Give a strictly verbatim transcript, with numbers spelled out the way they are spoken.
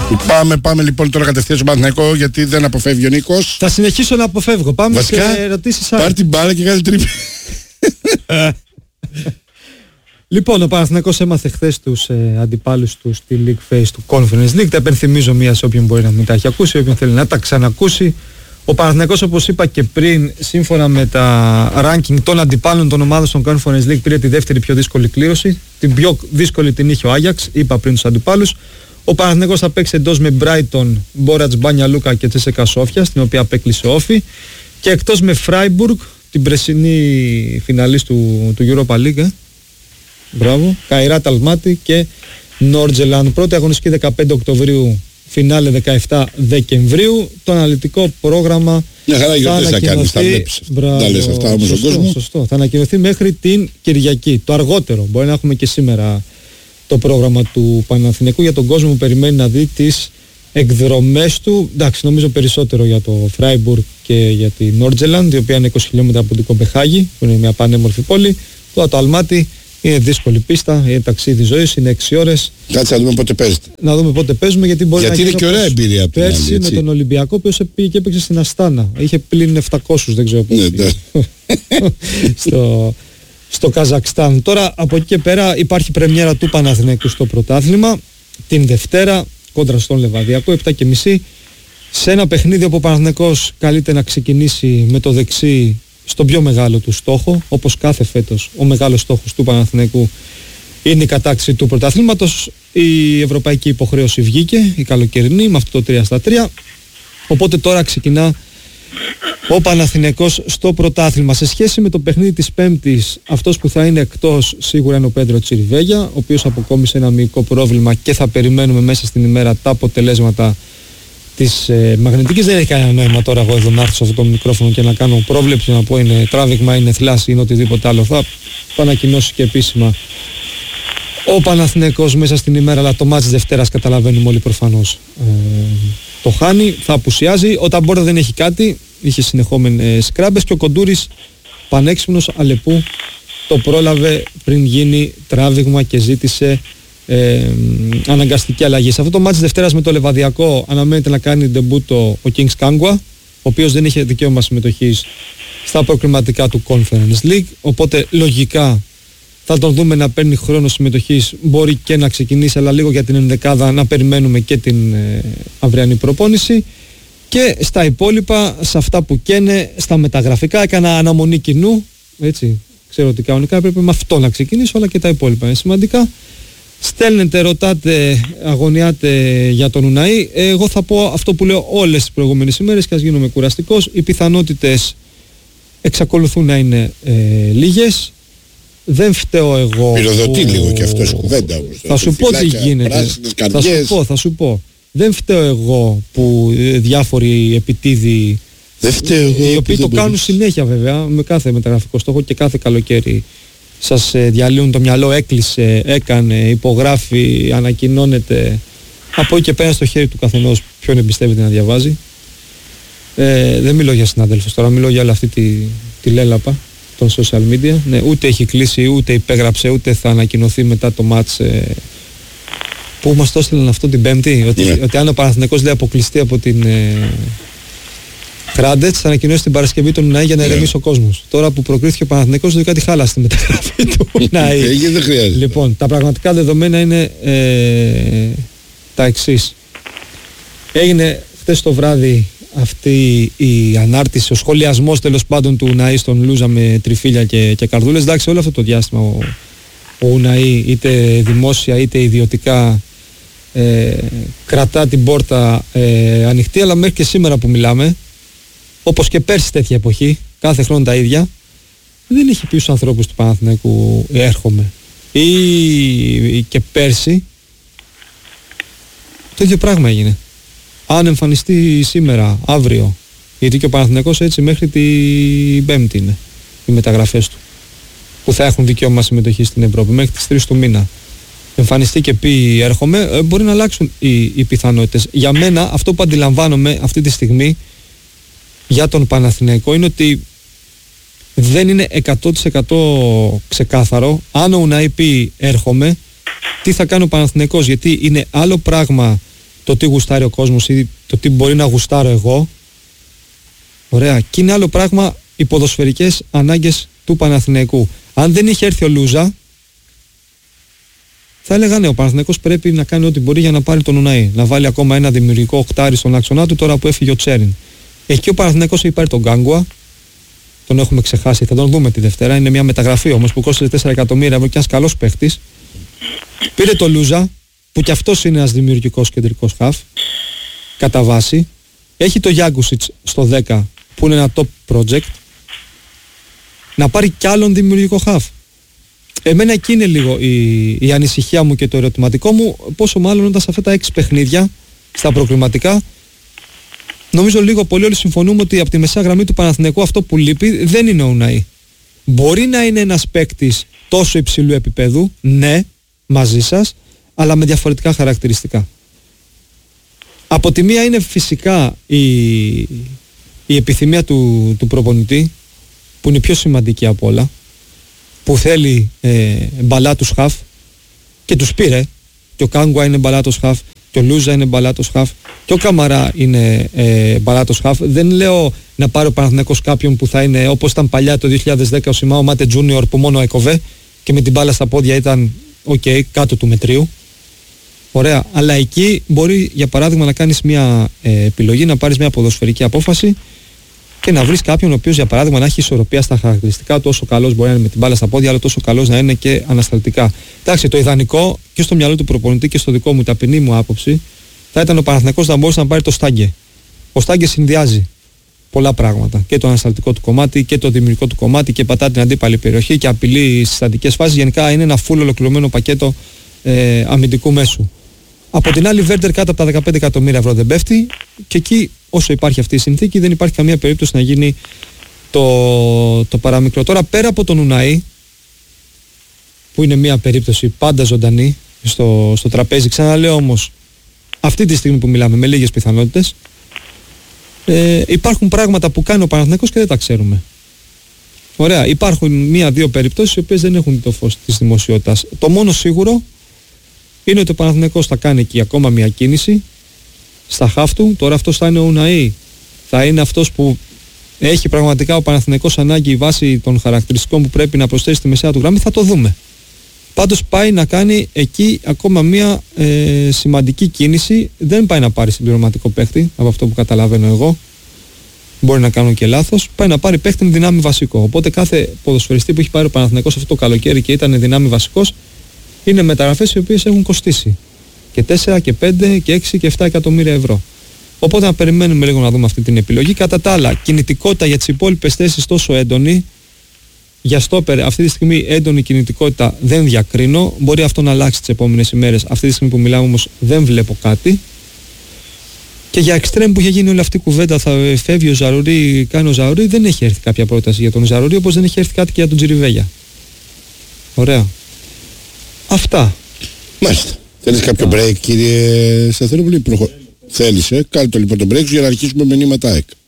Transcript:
Πάμε, πάμε λοιπόν τώρα κατευθείαν στο Παναθηναϊκό, γιατί δεν αποφεύγει ο Νίκος. Θα συνεχίσω να αποφεύγω. Πάμε βασικά, σε ερωτήσεις. Πάρ' την μπάλα και κάνει τρίπη. Λοιπόν, ο Παναθηναϊκός έμαθε χθες τους ε, αντιπάλους του στη League Phase του Conference League. Τα επενθυμίζω μία σε όποιον μπορεί να μην τα έχει ακούσει, όποιον θέλει να τα ξανακούσει. Ο Παναθηναϊκός, όπως είπα και πριν, σύμφωνα με τα ranking των αντιπάλων των ομάδων στον Conference League, πήρε τη δεύτερη πιο δύσκολη κλήρωση. Την πιο δύσκολη την είχε ο Άγιαξ, είπα πριν τους αντιπάλους. Ο Παναθηναϊκός θα παίξει εντός με Brighton, Μπόρατς, Μπάνια Λούκα και Τσέσσεκα Σόφια, στην οποία απέκλεισε όφη. Και εκτός με Φράιμπουργκ, την πρεσινή φιναλίστ του, του Europa League. Ε. Μπράβο. Καϊράτ Αλμάτι και Νόρτζελαντ. Πρώτη αγωνιστική δεκαπέντε Οκτωβρίου, φινάλε δεκαεπτά Δεκεμβρίου. Το αναλυτικό πρόγραμμα μια χαρά γιορτές θα κάνεις, τα βλέπεις. Τα λες αυτά όμως στον κόσμο. Σωστό. Θα ανακοινωθεί μέχρι την Κυριακή. Το αργότερο. Μπορεί να έχουμε και σήμερα το πρόγραμμα του Παναθηναϊκού για τον κόσμο που περιμένει να δει τις εκδρομές του. Εντάξει, νομίζω περισσότερο για το Φράιμπουργκ και για τη Νόρτζελαντ, η οποία είναι είκοσι χιλιόμετρα από την Κοπεχάγη, που είναι μια πανέμορφη πόλη. Τώρα το Αλμάτι είναι δύσκολη πίστα, είναι ταξίδι ζωής, είναι έξι ώρες. Κάτσε να δούμε πότε παίζετε. Να δούμε πότε παίζουμε, γιατί μπορεί γιατί να είναι και ωραία εμπειρία από την άλλη, πέρσι με τον Ολυμπιακό, που πήγε και έπαιξε στην Αστάνα. Είχε πλην επτακόσιους, δεν ξέρω πώς. Ναι, στο, στο Καζακστάν. Τώρα από εκεί και πέρα υπάρχει πρεμιέρα του Παναθηναϊκού στο πρωτάθλημα την Δευτέρα κόντρα στον Λεβαδιακό, επτά και μισή, σε ένα παιχνίδι όπου ο Παναθηναϊκός καλείται να ξεκινήσει με το δεξί στον πιο μεγάλο του στόχο. Όπως κάθε φέτος, ο μεγάλος στόχος του Παναθηναϊκού είναι η κατάκτηση του πρωταθλήματος. Η ευρωπαϊκή υποχρέωση βγήκε, η καλοκαιρινή, με αυτό το τρία στα τρία. Οπότε τώρα ξεκινά ο Παναθηναϊκός στο πρωτάθλημα. Σε σχέση με το παιχνίδι της Πέμπτης, αυτός που θα είναι εκτός σίγουρα είναι ο Πέντρο Τσιριβέγια, ο οποίος αποκόμισε ένα μυϊκό πρόβλημα και θα περιμένουμε μέσα στην ημέρα τα αποτελέσματα της ε, μαγνητικής. Δεν έχει κανένα νόημα τώρα εγώ εδώ να έρθω σε αυτό το μικρόφωνο και να κάνω πρόβλεψη, να πω είναι τράβηγμα, είναι θλάση, είναι οτιδήποτε άλλο. Θα το ανακοινώσει και επίσημα ο Παναθηναϊκός μέσα στην ημέρα, αλλά το μάτς της Δευτέρας καταλαβαίνουμε όλοι προφανώς ε, το χάνει, θα απουσιάζει. Ο Ταμπόρτα δεν έχει κάτι, είχε συνεχόμενες σκράμπες, και ο Κοντούρης πανέξυπνος Αλεπού το πρόλαβε πριν γίνει τράβηγμα και ζήτησε ε, αναγκαστική αλλαγή. Σε αυτό το μάτς της Δευτέρας με το Λεβαδιακό αναμένεται να κάνει ντεμπούτο ο Kings Kangwa, ο οποίος δεν είχε δικαίωμα συμμετοχής στα προκριματικά του Conference League, οπότε λογικά θα τον δούμε να παίρνει χρόνο συμμετοχής, μπορεί και να ξεκινήσει, αλλά λίγο για την ενδεκάδα να περιμένουμε και την ε, αυριανή προπόνηση. Και στα υπόλοιπα, σε αυτά που καίνε, στα μεταγραφικά, έκανα αναμονή κοινού, έτσι, ξέρω ότι κανονικά πρέπει με αυτό να ξεκινήσω, αλλά και τα υπόλοιπα είναι σημαντικά. Στέλνετε, ρωτάτε, αγωνιάτε για τον Ουναή. Εγώ θα πω αυτό που λέω όλες τις προηγούμενες ημέρες και ας γίνομαι κουραστικός. Οι πιθανότητες εξακολουθούν να είναι ε, λίγες. Δεν φταίω εγώ. Πυροδοτεί που... λίγο και αυτός κουβέντα όμως. Θα σου πω τι γίνεται. Θα σου πω, θα σου πω. Δεν φταίω εγώ που διάφοροι επιτίδιοι, δεν φταίω εγώ, οι οποίοι το κάνουν μπορείς. Συνέχεια βέβαια με κάθε μεταγραφικό στόχο και κάθε καλοκαίρι σας διαλύουν το μυαλό, έκλεισε, έκανε, υπογράφει, ανακοινώνεται. Από εκεί και πέρα στο χέρι του καθενός ποιον εμπιστεύεται να διαβάζει. Ε, δεν μιλώ για συναδέλφους τώρα, μιλώ για όλη αυτή τη, τη λέλαπα των social media. Ναι, ούτε έχει κλείσει, ούτε υπέγραψε, ούτε θα ανακοινωθεί μετά το match ε, που μας το έστειλαν αυτό την Πέμπτη, ότι, yeah. ότι αν ο Παναθηναϊκός λέει αποκλειστεί από την ε, Κράντετς, θα ανακοινώσει την Παρασκευή τον Ουναή για να ηρεμήσει yeah. ο κόσμος. Τώρα που προκρίθηκε ο Παναθηναϊκός, δεν κάτι χάλασε στη μεταγραφή του Ουναή. δεν χρειάζεται. Λοιπόν, τα πραγματικά δεδομένα είναι ε, τα εξής. Έγινε χτες το βράδυ αυτή η ανάρτηση, ο σχολιασμός τέλος πάντων του Ουναή στον Λούζα με τριφύλια και, και καρδούλες. Εντάξει, όλο αυτό το διάστημα ο, ο Ουναή είτε δημόσια είτε ιδιωτικά ε, κρατά την πόρτα ε, ανοιχτή, αλλά μέχρι και σήμερα που μιλάμε, όπως και πέρσι τέτοια εποχή, κάθε χρόνο τα ίδια, δεν έχει πει στους ανθρώπους του Παναθηναϊκού έρχομαι. Ή και πέρσι το ίδιο πράγμα έγινε. Αν εμφανιστεί σήμερα, αύριο, γιατί και ο Παναθηναϊκός έτσι μέχρι την Πέμπτη είναι οι μεταγραφές του, που θα έχουν δικαίωμα συμμετοχή στην Ευρώπη, μέχρι τις τρεις του μήνα, εμφανιστεί και πει έρχομαι, μπορεί να αλλάξουν οι, οι πιθανότητες. Για μένα αυτό που αντιλαμβάνομαι αυτή τη στιγμή για τον Παναθηναϊκό είναι ότι δεν είναι εκατό τοις εκατό ξεκάθαρο αν ο Ουναή πει έρχομαι, τι θα κάνει ο Παναθηναϊκός, γιατί είναι άλλο πράγμα το τι γουστάρει ο κόσμος ή το τι μπορεί να γουστάρω εγώ. Ωραία. Και είναι άλλο πράγμα οι ποδοσφαιρικές ανάγκες του Παναθηναϊκού. Αν δεν είχε έρθει ο Λούζα, θα έλεγα ναι, ο Παναθηναϊκός πρέπει να κάνει ό,τι μπορεί για να πάρει τον Ουναή. Να βάλει ακόμα ένα δημιουργικό οκτάρι στον άξονα του τώρα που έφυγε ο Τσέριν. Εκεί ο Παναθηναϊκός έχει πάρει τον Γκάνγκουα. Τον έχουμε ξεχάσει, θα τον δούμε τη Δευτέρα. Είναι μια μεταγραφή όμως που κόστησε τέσσερα εκατομμύρια ευρώ και ένας καλός παίχτης. Πήρε τον Λούζα, που κι αυτός είναι ένας δημιουργικός κεντρικός χαφ, κατά βάση. Έχει το Γιάγκουσιτς στο δέκα, που είναι ένα top project. Να πάρει κι άλλον δημιουργικό χαφ. Εμένα εκεί είναι λίγο η, η ανησυχία μου και το ερωτηματικό μου, πόσο μάλλον όταν σε αυτά τα έξι παιχνίδια, στα προκριματικά, νομίζω λίγο πολύ όλοι συμφωνούμε ότι από τη μεσαία γραμμή του Παναθηναϊκού αυτό που λείπει δεν είναι ο Ουναή. Μπορεί να είναι ένας παίκτης τόσο υψηλού επίπεδου, ναι, μαζί σας, αλλά με διαφορετικά χαρακτηριστικά. Από τη μία είναι φυσικά η, η επιθυμία του, του προπονητή, που είναι πιο σημαντική από όλα, που θέλει ε, μπαλάτους χαφ και τους πήρε. Και ο Κάγκουα είναι μπαλάτος χαφ, και ο Λούζα είναι μπαλάτος χαφ, και ο Καμαρά είναι ε, μπαλάτος χαφ. Δεν λέω να πάρει ο Παναθηναϊκός κάποιον που θα είναι όπως ήταν παλιά το δύο χιλιάδες δέκα ο Σιμάο Μάτε Τζούνιορ που μόνο έκοβε και με την μπάλα στα πόδια ήταν ok, κάτω του μετρίου. Ωραία, αλλά εκεί μπορεί για παράδειγμα να κάνεις μια ε, επιλογή, να πάρεις μια ποδοσφαιρική απόφαση και να βρεις κάποιον ο οποίος για παράδειγμα να έχει ισορροπία στα χαρακτηριστικά, τόσο καλός μπορεί να είναι με την μπάλα στα πόδια, αλλά τόσο καλός να είναι και ανασταλτικά. Εντάξει, το ιδανικό και στο μυαλό του προπονητή και στο δικό μου, ταπεινή μου άποψη, θα ήταν ο Παναθηναϊκός να μπορούσε να πάρει το Στάγκε. Ο Στάγκε συνδυάζει πολλά πράγματα. Και το ανασταλτικό του κομμάτι και το δημιουργικό του κομμάτι και πατά την αντίπαλη περιοχή και απειλεί στις στατικές φάσεις. Γενικά είναι ένα full ολοκληρωμένο πακέτο ε, αμυντικού μέσου. Από την άλλη, Βέρντερ κάτω από τα δεκαπέντε εκατομμύρια ευρώ δεν πέφτει και εκεί, όσο υπάρχει αυτή η συνθήκη, δεν υπάρχει καμία περίπτωση να γίνει το, το παραμικρό. Τώρα, πέρα από τον Ουναή, που είναι μια περίπτωση πάντα ζωντανή στο, στο τραπέζι, ξαναλέω όμως, αυτή τη στιγμή που μιλάμε, με λίγες πιθανότητες, ε, υπάρχουν πράγματα που κάνει ο Παναθηναϊκός και δεν τα ξέρουμε. Ωραία, υπάρχουν μία-δύο περιπτώσεις οι οποίες δεν έχουν το φως της δημοσιότητας. Το μόνο σίγουρο είναι ότι ο Παναθηναϊκός θα κάνει εκεί ακόμα μια κίνηση στα χαφ του. Τώρα αυτός θα είναι ο Ουναή, θα είναι αυτός που έχει πραγματικά ο Παναθηναϊκός ανάγκη βάσει των χαρακτηριστικών που πρέπει να προσθέσει στη μεσαία του γραμμή, θα το δούμε. Πάντως πάει να κάνει εκεί ακόμα μια ε, σημαντική κίνηση. Δεν πάει να πάρει συμπληρωματικό παίχτη, από αυτό που καταλαβαίνω εγώ. Μπορεί να κάνω και λάθος. Πάει να πάρει παίχτη με δυνάμει βασικό. Οπότε κάθε ποδοσφαιριστή που έχει πάρει ο Παναθηναϊκός αυτό το καλοκαίρι και ήταν δυνάμει βασικός, είναι μεταγραφές οι οποίες έχουν κοστίσει και τέσσερα και πέντε και έξι και επτά εκατομμύρια ευρώ. Οπότε να περιμένουμε λίγο να δούμε αυτή την επιλογή. Κατά τα άλλα, κινητικότητα για τις υπόλοιπες θέσεις τόσο έντονη. Για στόπερ αυτή τη στιγμή έντονη κινητικότητα δεν διακρίνω. Μπορεί αυτό να αλλάξει τις επόμενες ημέρες. Αυτή τη στιγμή που μιλάμε όμως δεν βλέπω κάτι. Και για εξτρέμ που είχε γίνει όλη αυτή η κουβέντα, θα φεύγει ο Ζαρουρί, κάνει ο Ζαρουρί, δεν έχει έρθει κάποια πρόταση για τον Ζαρουρί, όπως δεν έχει έρθει κάτι και για τον Τζιριβέλια. Ωραία. Αυτά. Μάλιστα. Θέλεις κάποιο break, κύριε Σταθερόπουλη? Προχω... Θέλεις, ε. Κάνε το λοιπόν το break σου για να αρχίσουμε με νήματα ΑΕΚ.